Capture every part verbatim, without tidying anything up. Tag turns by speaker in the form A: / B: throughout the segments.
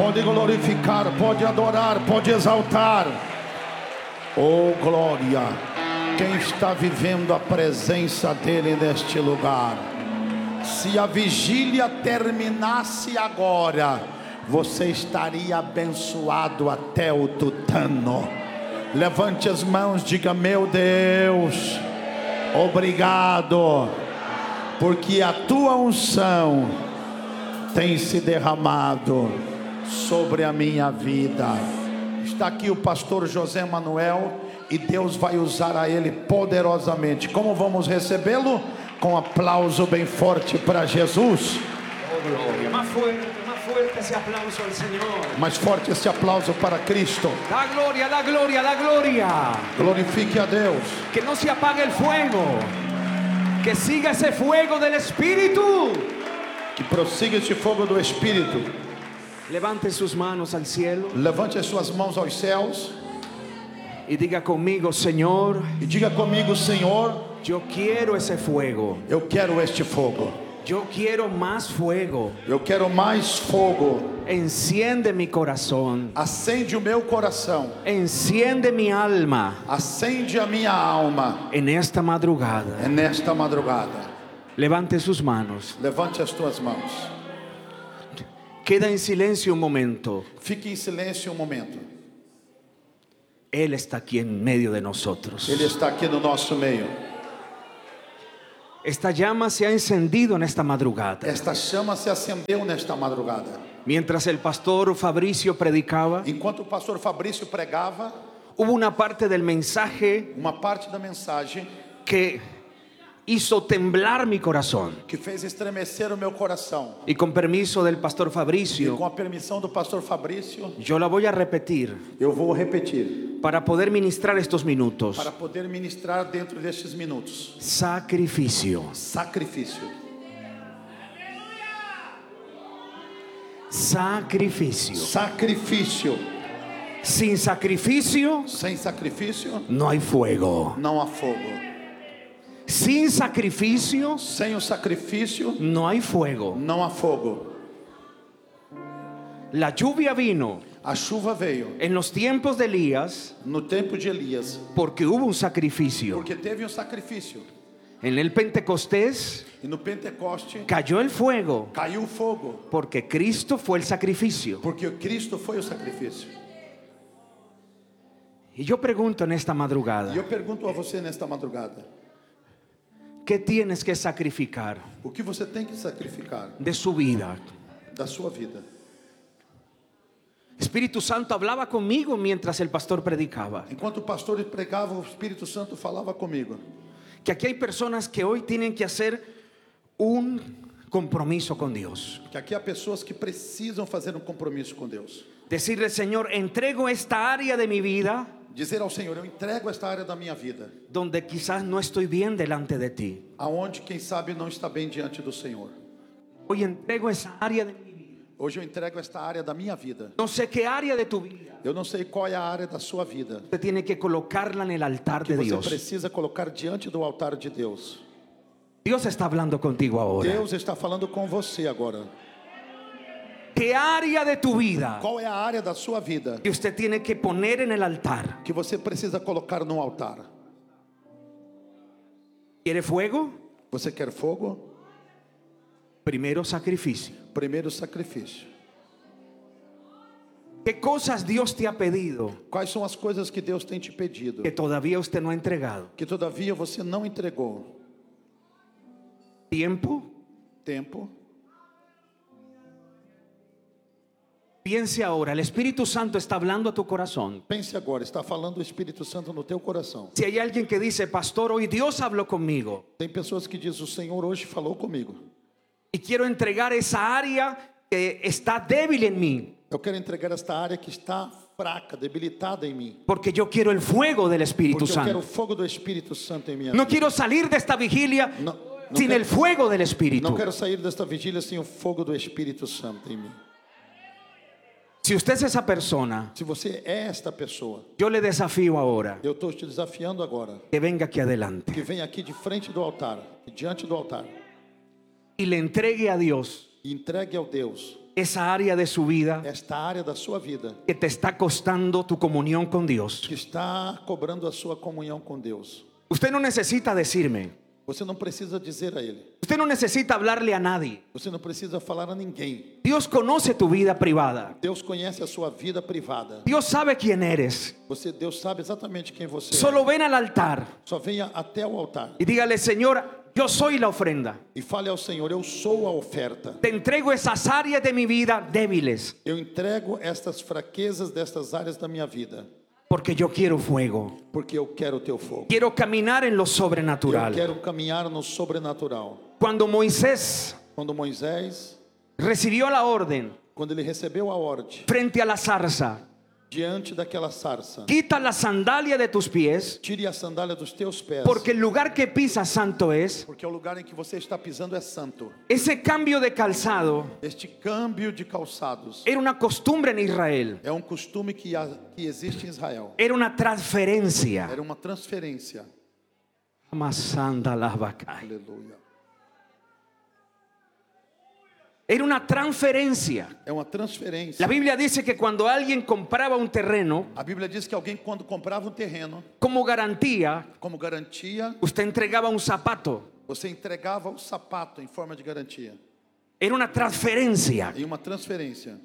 A: pode glorificar, pode adorar, pode exaltar. Oh glória, quem está vivendo a presença dele neste lugar? Se a vigília terminasse agora, você estaria abençoado até o tutano. Levante as mãos, diga: meu Deus, obrigado, porque a tua unção tem se derramado sobre a minha vida. Está aqui o pastor José Manuel e Deus vai usar a ele poderosamente. Como vamos recebê-lo? Com um aplauso bem forte para Jesus.
B: Oh, glória. Mais forte, mais forte esse aplauso ao Senhor.
A: Mais forte esse aplauso para Cristo.
B: Da glória, da glória, da glória.
A: Glorifique a Deus.
B: Que não se apague o fuego. Que siga esse fuego del Espírito.
A: Que prossiga este fogo do Espírito.
B: Levante suas mãos ao cielo.
A: Levante as suas mãos aos céus.
B: E diga comigo: Senhor.
A: E diga comigo: Senhor,
B: eu quero esse fuego.
A: Eu quero este fogo.
B: Eu quero mais fuego.
A: Eu quero mais fogo.
B: Enciende mi coração.
A: Acende o meu coração.
B: Enciende mi alma.
A: Acende a minha alma.
B: En esta madrugada.
A: É nesta madrugada.
B: Levante suas mãos.
A: Levante as tuas mãos.
B: Queda em silêncio um momento.
A: Fique em silêncio um momento.
B: Ele está aqui em meio de nós.
A: Ele está aqui no nosso meio.
B: Esta llama se ha encendido nesta madrugada.
A: Esta chama se acendeu nesta madrugada.
B: Mientras el pastor Fabrício predicava,
A: enquanto o pastor Fabrício pregava,
B: hubo una parte del mensaje,
A: uma parte da mensagem
B: que hizo temblar mi corazón.
A: Que fez estremecer o meu coração.
B: Y con permiso del pastor Fabrício,
A: e com a permissão do pastor Fabrício,
B: yo la voy a repetir.
A: Eu vou repetir.
B: Para poder ministrar estos minutos.
A: Para poder ministrar dentro destes minutos.
B: Sacrifício.
A: Sacrifício.
B: Sacrifício.
A: Sacrifício.
B: Sin sacrifício,
A: sem sacrifício,
B: não há fogo.
A: Não há fogo.
B: Sin sacrifício,
A: sem o sacrifício,
B: não há fogo.
A: Não há fogo.
B: La lluvia vino.
A: A chuva veio.
B: En los tiempos de Elías.
A: No tempo de Elias.
B: Porque hubo un sacrificio.
A: Porque teve um sacrifício.
B: En el Pentecostés.
A: E no Pentecoste.
B: Cayó el fuego.
A: Caiu o fogo.
B: Porque Cristo fue el sacrificio.
A: Porque Cristo foi o sacrifício.
B: E eu pergunto nesta madrugada.
A: E eu pergunto a você nesta madrugada.
B: Que tienes que sacrificar?
A: O que você tem que sacrificar?
B: De sua vida.
A: Da sua vida.
B: Espírito Santo hablaba conmigo mientras el pastor predicaba.
A: Enquanto o pastor pregava, o Espírito Santo falava comigo.
B: Que aquí hay personas que hoy tienen que hacer un compromiso con Dios.
A: Que aqui há pessoas que precisam fazer um compromisso com Deus.
B: Decirle: Señor, entrego esta área de mi vida.
A: Dizer ao Senhor: eu entrego esta área da minha vida.
B: Donde quizás no estoy bien delante de ti.
A: Aonde quem sabe não está bem diante do Senhor.
B: Hoy entrego esa área de mi vida.
A: Hoje eu entrego esta área da minha vida.
B: No sé qué área de tu vida.
A: Eu não sei qual é a área da sua vida.
B: Você tem que colocarla en el altar de Dios.
A: Você precisa colocar diante do altar de Deus.
B: Deus está falando contigo agora.
A: Deus está falando com você agora.
B: ¿Qué área de tu vida?
A: Qual é a área da sua vida
B: que usted tiene que poner en el altar?
A: Que você precisa colocar no altar?
B: ¿Quiere fuego?
A: Você quer fogo?
B: Primeiro sacrifício.
A: Primeiro sacrifício.
B: ¿Qué cosas Dios te ha pedido?
A: Quais são as coisas que Deus tem te pedido?
B: Que todavía usted no ha entregado.
A: Que todavia você não entregou.
B: Tiempo.
A: Tempo.
B: Piense ahora, el Espíritu Santo está hablando a tu corazón.
A: Pense agora, está falando o Espírito Santo no teu coração.
B: Si hay alguien que dice: pastor, hoy Dios habló conmigo.
A: Tem pessoas que dizem: o Senhor hoje falou comigo.
B: Y quiero entregar esa área que está débil en mí.
A: Eu quero entregar esta área que está fraca, debilitada em mim.
B: Porque yo quiero el fuego del Espíritu
A: Porque eu
B: Santo.
A: quero o fogo do Espírito Santo em minha
B: No
A: vida.
B: quiero salir de esta vigilia
A: Não, não
B: sin
A: quero,
B: el fuego del Espíritu.
A: não quero sair desta vigília sem o fogo do Espírito Santo em mim.
B: Si usted es esa persona,
A: Se você é esta pessoa,
B: yo le desafío ahora
A: eu estou te desafiando agora.
B: que venga aquí adelante
A: Que venha aqui de frente do altar, diante do altar.
B: y le entregue a Dios
A: E entregue ao Deus
B: esa área de su vida
A: esta área da sua vida
B: que te está costando tu comunión con Dios.
A: que está cobrando a sua comunhão com Deus.
B: Usted no necesita decirme,
A: Você não precisa dizer a Ele.
B: usted no necesita hablarle a nadie.
A: Você não precisa falar a ninguém.
B: Dios conoce tu vida privada.
A: Deus conhece a sua vida privada.
B: Dios sabe quién eres.
A: Você, Deus sabe exatamente quem você
B: Solo
A: é.
B: ven al altar
A: Só venha até o altar
B: y dígale, Señor, yo soy la ofrenda.
A: e fale ao Senhor: eu sou a oferta.
B: Te entrego esas áreas de mi vida débiles,
A: Eu entrego estas fraquezas destas áreas da minha vida,
B: porque yo quiero fuego.
A: porque eu quero o teu fogo.
B: Quiero caminar en lo
A: Eu
B: sobrenatural.
A: quero caminhar no sobrenatural.
B: Cuando Moisés
A: Quando Moisés,
B: recibió la orden
A: quando ele recebeu a ordem
B: frente a la zarza,
A: diante daquela sarça:
B: quita la sandalia de tus pies,
A: tire a sandália dos teus pés,
B: porque el lugar que pisas santo es.
A: porque o lugar em que você está pisando é santo.
B: Ese cambio de calzado
A: Este câmbio de calçados
B: era una costumbre en Israel,
A: é um costume que, há, que existe em Israel.
B: era una transferencia.
A: Era uma transferência.
B: Amasanda la vacay.
A: Aleluia.
B: Era una transferencia.
A: É uma transferência.
B: La Biblia dice que cuando alguien compraba un terreno,
A: A Bíblia diz que alguém, quando comprava um terreno,
B: como garantía,
A: como garantia,
B: usted entregaba un zapato.
A: você entregava o sapato em forma de garantia.
B: Era una transferencia.
A: Em uma transferência.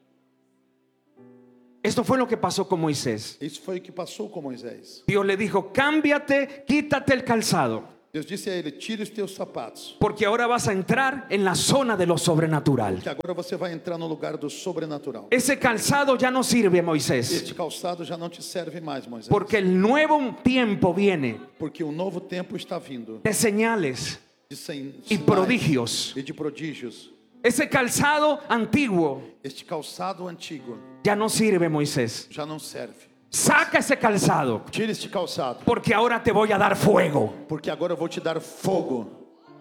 B: Esto fue lo que pasó con Moisés.
A: Isso foi o que passou com Moisés.
B: Dios le dijo, cámbiate, quítate el calzado,
A: Deus disse a ele: tire os teus sapatos,
B: porque ahora vas a entrar en la zona de lo sobrenatural.
A: que agora você vai entrar no lugar do sobrenatural.
B: Ese calzado ya no sirve, Moisés,
A: Este calçado já não te serve mais, Moisés,
B: porque el nuevo tiempo viene
A: porque o novo tempo está vindo
B: de señales
A: de sen-
B: y
A: sinais
B: prodigios.
A: e de prodígios.
B: Ese calzado antiguo
A: Este calçado antigo
B: ya no sirve, Moisés.
A: já não serve.
B: Saca ese calzado,
A: Tire este calçado,
B: porque ahora te voy a dar fuego.
A: porque agora eu vou te dar fogo.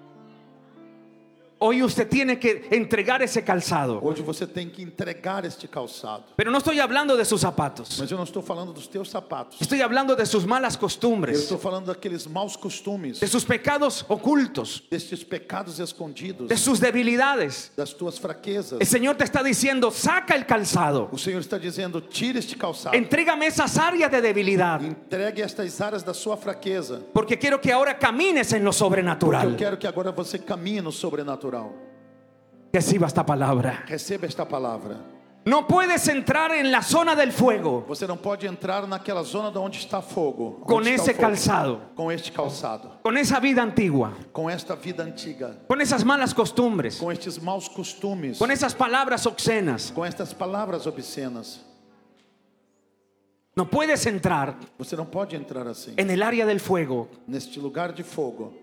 B: Hoy usted tiene que entregar ese calzado.
A: Hoje você tem que entregar este calçado.
B: Pero no estoy hablando de sus zapatos.
A: Mas eu não estou falando dos teus sapatos.
B: Estoy hablando de sus malas
A: Eu
B: costumbres,
A: estou falando daqueles maus costumes,
B: de sus pecados ocultos,
A: destes pecados escondidos,
B: de sus debilidades.
A: das tuas fraquezas.
B: El Señor te está diciendo, saca el calzado.
A: O Senhor está dizendo: tire este calçado.
B: Entrégame esas áreas de debilidad,
A: Entregue estas áreas da sua fraqueza.
B: porque quiero que ahora camines en lo
A: Eu
B: sobrenatural.
A: quero que agora você caminhe no sobrenatural.
B: Reciba esta palabra.
A: Receba esta palavra.
B: No puedes entrar en la zona del fuego
A: Você não pode entrar naquela zona de onde está fogo.
B: con
A: Onde está
B: ese
A: o fogo.
B: calzado,
A: Com este calçado.
B: con esa vida antigua,
A: Com esta vida antiga.
B: con esas malas costumbres,
A: Com estes maus costumes.
B: con esas palabras obscenas.
A: Com estas palavras obscenas.
B: No puedes entrar
A: Você não pode entrar assim.
B: en el área del fuego
A: Neste lugar de fogo.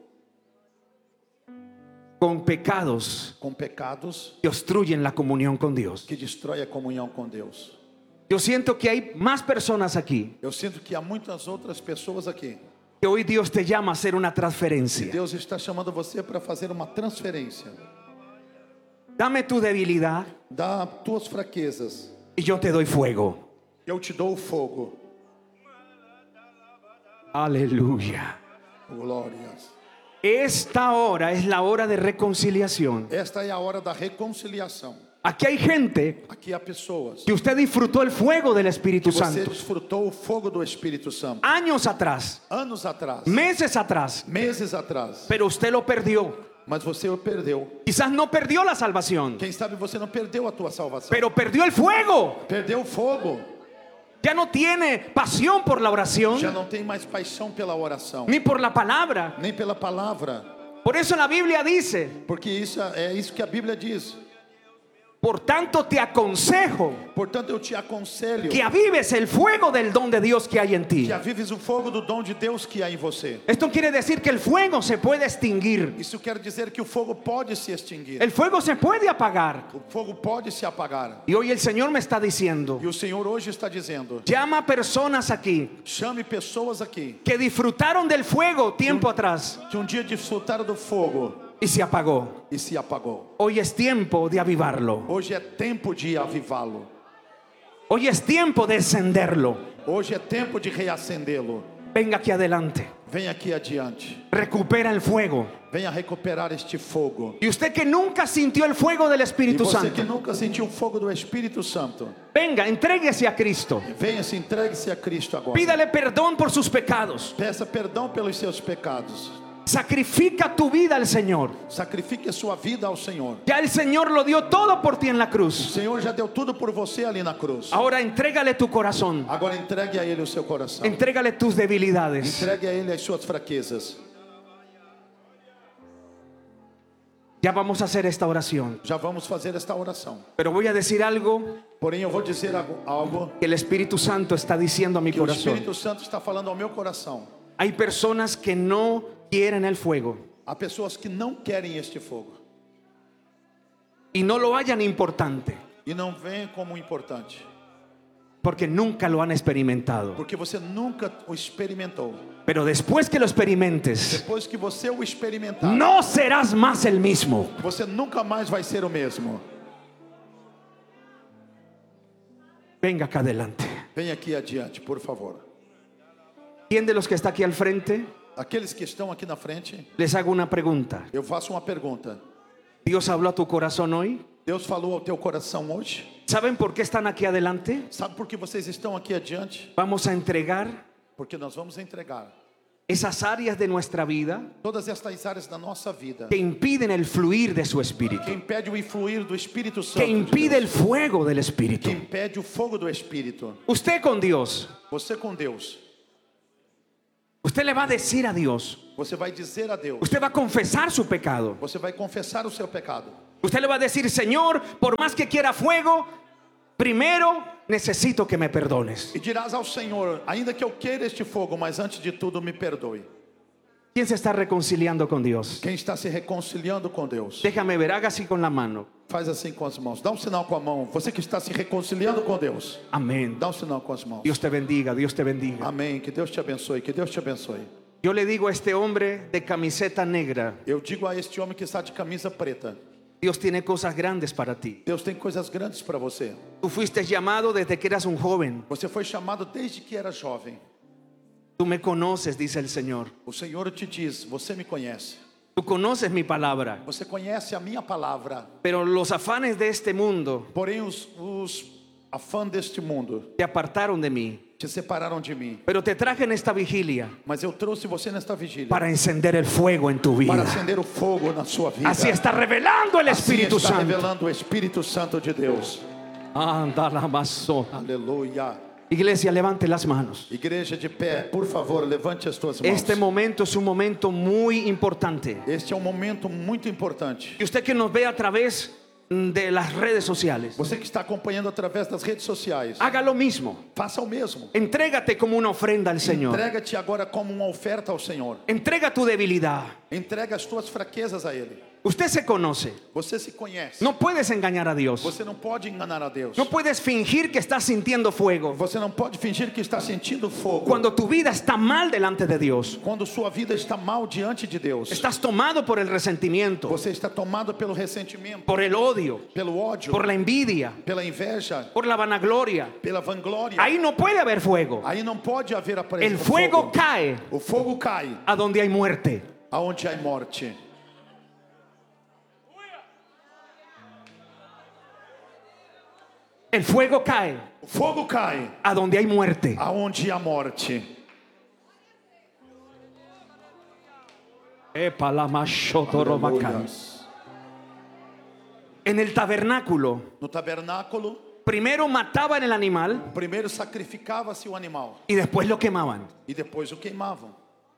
B: con pecados
A: Com pecados
B: que obstruyen la comunión con Dios.
A: que destrói a comunhão com Deus.
B: Yo siento que hay más personas aquí
A: Eu sinto que há muitas outras pessoas aqui.
B: que hoy Dios te llama a hacer una transferencia.
A: Deus está chamando você para fazer uma transferência.
B: Dame tu debilidad
A: Dá tuas fraquezas.
B: y yo te doy fuego.
A: Eu te dou o fogo.
B: Aleluya.
A: Glórias.
B: Esta hora es la hora de reconciliación.
A: Esta é a hora da reconciliação.
B: Aquí hay gente
A: Aqui há pessoas
B: que usted disfrutó el fuego del Espíritu
A: que você
B: Santo
A: desfrutou o fogo do Espírito Santo
B: años atrás,
A: anos atrás,
B: meses atrás,
A: meses atrás,
B: pero usted lo perdió.
A: mas você o perdeu.
B: Quizás no perdió la salvación,
A: Quem sabe você não perdeu a tua salvação,
B: pero perdió el fuego.
A: perdeu o fogo.
B: Ya no tiene pasión por la oración
A: Já não tem mais paixão pela oração,
B: ni por la palabra.
A: nem pela palavra,
B: Por eso la Biblia dice,
A: porque isso é isso que a Bíblia diz.
B: por tanto te aconsejo
A: Portanto, eu te aconselho
B: que avives el fuego del don de Dios que hay en ti.
A: que avives o fogo do dom de Deus que há em você.
B: Esto quiere decir que el fuego se puede extinguir,
A: Isso quer dizer que o fogo pode se extinguir,
B: el fuego se puede apagar.
A: o fogo pode se apagar.
B: Y hoy el Señor me está diciendo,
A: E o Senhor hoje está dizendo:
B: llama a personas aquí
A: chame pessoas aqui
B: que disfrutaron del fuego tiempo atrás
A: que um dia desfrutaram do fogo
B: y se apagó.
A: e se apagou.
B: Hoy es tiempo de avivarlo.
A: Hoje é tempo de avivá-lo.
B: Hoy es tiempo de encenderlo.
A: Hoje é tempo de reacendê-lo.
B: venga aquí adelante.
A: Venha aqui adiante.
B: Recupera el fuego.
A: Venha recuperar este fogo.
B: Y usted que nunca sintió el fuego del
A: E
B: Espíritu
A: você
B: Santo,
A: que nunca sentiu o fogo do Espírito Santo,
B: venga, entréguese a Cristo.
A: venha, se entregue-se a Cristo agora.
B: Pídale perdón por sus pecados.
A: Peça perdão pelos seus pecados.
B: Sacrifica tu vida al Señor.
A: Sacrifique a sua vida ao Senhor.
B: Ya el Señor lo dio todo por ti en la
A: O
B: cruz.
A: Senhor já deu tudo por você ali na cruz.
B: Ahora entrégale tu corazón.
A: Agora entregue a Ele o seu coração.
B: Entrégale tus debilidades.
A: Entregue a Ele as suas fraquezas.
B: Ya vamos a hacer esta oración.
A: Já vamos fazer esta oração.
B: Pero voy a decir algo
A: Porém, eu vou dizer algo, algo
B: que el Espíritu Santo está diciendo a mi
A: que o
B: corazón.
A: Espírito Santo está falando ao meu coração.
B: Hay personas que no quieren el fuego
A: Há pessoas que não querem este fogo
B: y no lo hallan importante
A: e não veem como importante,
B: porque nunca lo han experimentado.
A: porque você nunca o experimentou.
B: Pero después que lo experimentes,
A: Depois que você o experimentar,
B: no serás más el mismo.
A: você nunca mais vai ser o mesmo.
B: Venga acá adelante.
A: Venha aqui adiante, por favor.
B: ¿Quién de los que está aquí al frente?
A: Aqueles que estão aqui na frente,
B: Les hago una pregunta.
A: eu faço uma pergunta.
B: ¿Dios habló a tu corazón hoy?
A: Deus falou ao teu coração hoje?
B: ¿Saben por qué están aquí adelante?
A: Sabe por que vocês estão aqui adiante?
B: Vamos a entregar
A: Porque nós vamos entregar
B: esas áreas de nuestra vida
A: todas estas áreas da nossa vida
B: que impiden el fluir de su
A: que
B: espíritu,
A: impede o influir do Espírito Santo,
B: que
A: de
B: impide el
A: Deus,
B: fuego del
A: que
B: espíritu.
A: impede o fogo do Espírito.
B: Usted con Dios,
A: Você com Deus,
B: usted le va a decir a Dios,
A: você vai dizer a Deus,
B: usted va a confesar su pecado.
A: você vai confessar o seu pecado.
B: Usted le va a decir, Señor, por más que quiera fuego, primero necesito que me perdones.
A: E dirás ao Senhor, ainda que eu queira este fogo, mas antes de tudo me perdoe.
B: ¿Quién se está reconciliando con Dios?
A: Quem está se reconciliando com Deus,
B: Déjame ver, haga así con la mano.
A: faz assim com as mãos. Dá um sinal com a mão. Você que está se reconciliando com Deus,
B: Amén.
A: dá um sinal com as mãos.
B: Dios te bendiga, Dios te bendiga.
A: Amém. Que Deus te abençoe. Que Deus te abençoe.
B: Yo le digo a este hombre de camiseta negra,
A: Eu digo a este homem que está de camisa preta,
B: Dios tiene cosas grandes para ti.
A: Deus tem coisas grandes para você.
B: Tú fuiste llamado desde que eras un joven.
A: Você foi chamado desde que era jovem.
B: Tú me conoces, dice el Señor.
A: O Senhor te diz, você me conhece.
B: Tú conoces mi palabra.
A: Você conhece a minha palavra.
B: Pero los afanes de este mundo
A: Porém os, os afãs deste mundo
B: te apartaron de mí.
A: te separaram de mim.
B: Pero te traje en esta vigilia
A: Mas eu trouxe você nesta vigília
B: para encender el fuego en tu
A: para
B: vida.
A: acender o fogo na sua vida.
B: Así está revelando el
A: Assim
B: Espíritu
A: está
B: Santo.
A: revelando o Espírito Santo de Deus.
B: Anda la mazota.
A: Aleluia.
B: Iglesia, levante las manos.
A: Igreja de pé, por favor, levante as tuas mãos.
B: Este momento es un momento muy importante.
A: Este é um momento muito importante.
B: Y usted que nos ve a través de las redes sociales,
A: Você que está acompanhando através das redes sociais,
B: haga lo mismo.
A: faça o mesmo.
B: Entrégate como una ofrenda al Señor.
A: Entrega-te agora como uma oferta ao Senhor.
B: Entrega tu debilidad.
A: Entrega as tuas fraquezas a Ele.
B: Usted se conoce.
A: Você se conhece.
B: No puedes engañar a Dios.
A: Você não pode enganar a Deus.
B: No puedes fingir que estás sintiendo fuego
A: Você não pode fingir que está sentindo fogo.
B: cuando tu vida está mal delante de Dios.
A: Quando sua vida está mal diante de Deus.
B: Estás tomado por el resentimiento,
A: Você está tomado pelo ressentimento,
B: por el odio,
A: pelo ódio,
B: por la envidia,
A: pela inveja,
B: por la vanagloria.
A: pela vanglória.
B: Ahí no puede haber fuego.
A: Aí não pode haver a presença.
B: El fuego cae
A: O fogo cai
B: a donde hay muerte.
A: aonde há morte.
B: El fuego cae
A: O fogo cai
B: a donde hay muerte.
A: aonde há morte.
B: Aleluya. En el tabernáculo,
A: No tabernáculo,
B: primero mataban el animal
A: primeiro sacrificava-se o animal
B: y después lo quemaban.
A: e depois o queimavam.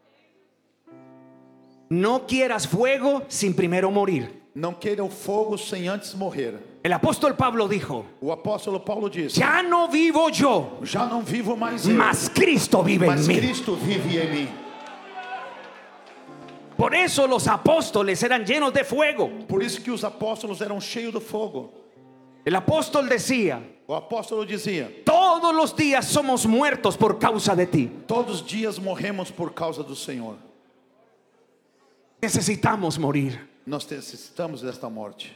B: No quieras fuego sin primero morir.
A: Não queira o fogo sem antes morrer.
B: El apóstol Pablo dijo:
A: O apóstolo Paulo disse:
B: ya no vivo yo,
A: já não vivo mais eu,
B: mas Cristo vive
A: mas
B: en mí.
A: Cristo vive em mim.
B: Por eso los apóstoles eran llenos de fuego.
A: Por isso que os apóstolos eram cheios do fogo.
B: El apóstol decía:
A: O apóstolo dizia:
B: todos los días somos muertos por causa de ti.
A: todos os dias morremos por causa do Senhor.
B: Necesitamos morir.
A: Nós necessitamos desta morte.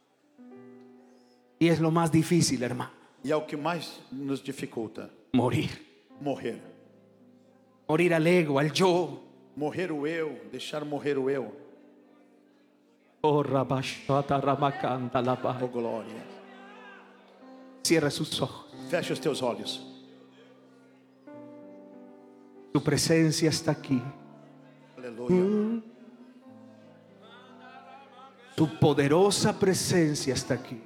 B: Y es lo más difícil, hermano.
A: E é o que mais nos dificulta:
B: Morir.
A: morrer.
B: Morir al ego, al yo.
A: Morrer o eu, deixar morrer o eu.
B: Oh, rabashata ramakanta labai.
A: Oh glória.
B: Cierra sus ojos.
A: Feche os teus olhos.
B: Tu presencia está aquí.
A: Aleluia.
B: Tu poderosa presencia está aquí.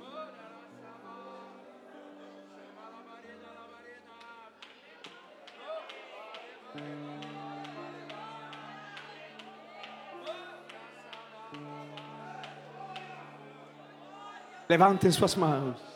B: Levanten sus manos.